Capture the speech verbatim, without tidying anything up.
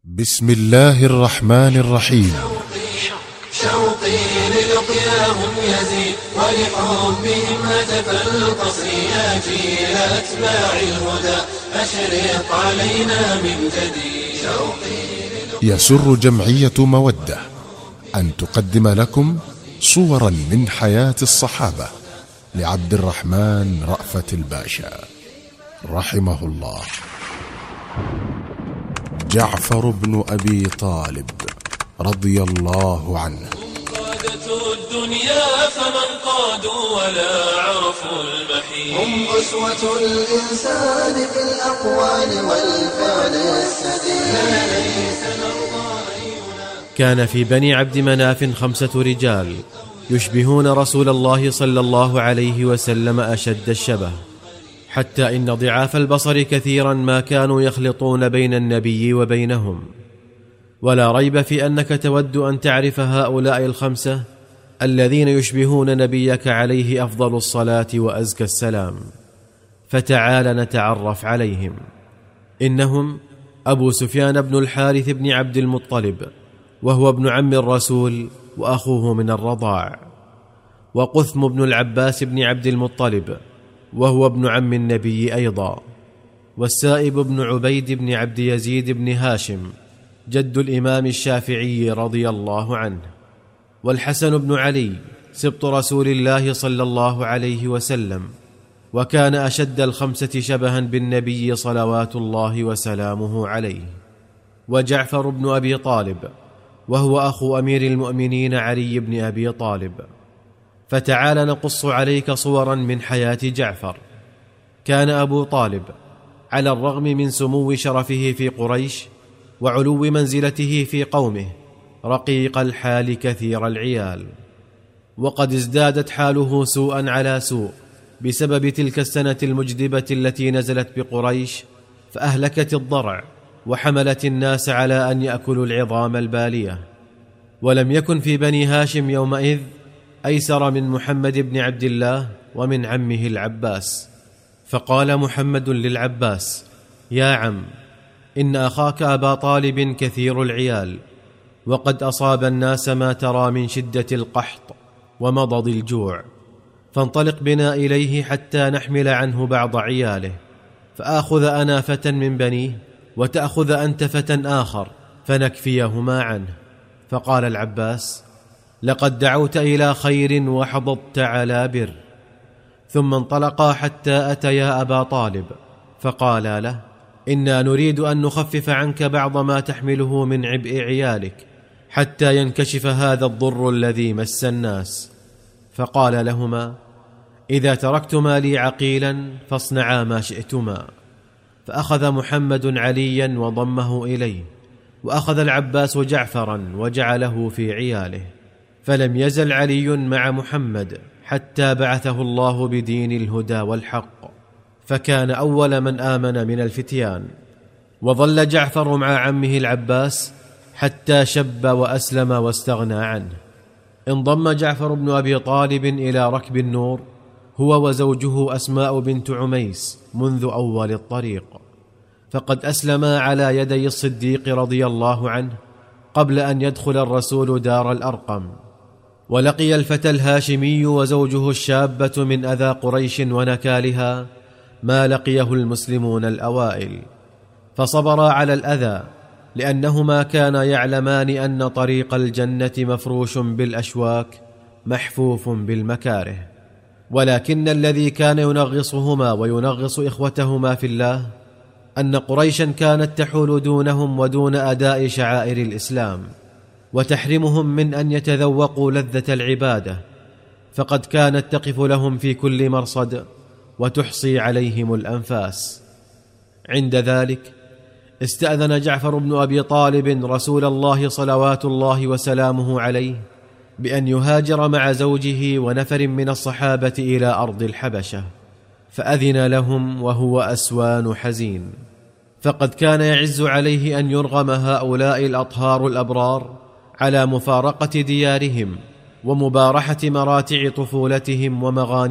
بسم الله الرحمن الرحيم. شوقي للقياهم يزيد ولحبهم هتف القصيات إلى أتباع الهدى أشرق علينا من جديد. شوقي يسر جمعية مودة أن تقدم لكم صورا من حياة الصحابة لعبد الرحمن رأفت الباشا رحمه الله. جعفر بن أبي طالب رضي الله عنه. قادة الدنيا فمن قادوا ولا عرفوا المحيط، هم أسوة الإنسان في الأقوال والفعل السديد. كان في بني عبد مناف خمسة رجال يشبهون رسول الله صلى الله عليه وسلم أشد الشبه، حتى إن ضعاف البصر كثيرا ما كانوا يخلطون بين النبي وبينهم. ولا ريب في أنك تود أن تعرف هؤلاء الخمسة الذين يشبهون نبيك عليه أفضل الصلاة وأزكى السلام، فتعال نتعرف عليهم. إنهم أبو سفيان بن الحارث بن عبد المطلب، وهو ابن عم الرسول وأخوه من الرضاع، وقثم بن العباس بن عبد المطلب، وهو ابن عم النبي أيضا، والسائب بن عبيد بن عبد يزيد بن هاشم جد الإمام الشافعي رضي الله عنه، والحسن بن علي سبط رسول الله صلى الله عليه وسلم، وكان أشد الخمسة شبها بالنبي صلوات الله وسلامه عليه، وجعفر بن أبي طالب، وهو أخو أمير المؤمنين علي بن أبي طالب. فتعال نقص عليك صورا من حياة جعفر. كان أبو طالب على الرغم من سمو شرفه في قريش وعلو منزلته في قومه رقيق الحال كثير العيال، وقد ازدادت حاله سوءا على سوء بسبب تلك السنة المجدبة التي نزلت بقريش فأهلكت الضرع وحملت الناس على أن يأكلوا العظام البالية. ولم يكن في بني هاشم يومئذ أيسر من محمد بن عبد الله ومن عمه العباس. فقال محمد للعباس: يا عم، إن أخاك أبا طالب كثير العيال، وقد أصاب الناس ما ترى من شدة القحط ومضض الجوع، فانطلق بنا إليه حتى نحمل عنه بعض عياله، فآخذ أنا فتى من بنيه وتأخذ أنت فتى آخر فنكفيهما عنه. فقال العباس: لقد دعوت إلى خير وحضضت على بر. ثم انطلقا حتى أتيا أبا طالب فقالا له: إنا نريد أن نخفف عنك بعض ما تحمله من عبء عيالك حتى ينكشف هذا الضر الذي مس الناس. فقال لهما: إذا تركتما لي عقيلا فاصنعا ما شئتما. فأخذ محمد عليا وضمه إليه، وأخذ العباس جعفرا وجعله في عياله. فلم يزل علي مع محمد حتى بعثه الله بدين الهدى والحق، فكان أول من آمن من الفتيان. وظل جعفر مع عمه العباس حتى شب وأسلم واستغنى عنه. انضم جعفر بن أبي طالب إلى ركب النور هو وزوجه أسماء بنت عميس منذ أول الطريق، فقد أسلما على يدي الصديق رضي الله عنه قبل أن يدخل الرسول دار الأرقم. ولقي الفتى الهاشمي وزوجه الشابة من أذى قريش ونكالها ما لقيه المسلمون الأوائل، فصبرا على الأذى لأنهما كانا يعلمان أن طريق الجنة مفروش بالأشواك محفوف بالمكاره. ولكن الذي كان ينغصهما وينغص إخوتهما في الله أن قريشا كانت تحول دونهم ودون أداء شعائر الإسلام، وتحرمهم من أن يتذوقوا لذة العبادة، فقد كانت تقف لهم في كل مرصد وتحصي عليهم الأنفاس. عند ذلك استأذن جعفر بن أبي طالب رسول الله صلوات الله وسلامه عليه بأن يهاجر مع زوجه ونفر من الصحابة إلى أرض الحبشة، فأذن لهم وهو أسوان حزين، فقد كان يعز عليه أن يرغم هؤلاء الأطهار الأبرار على مفارقة ديارهم ومبارحة مراتع طفولتهم ومغاني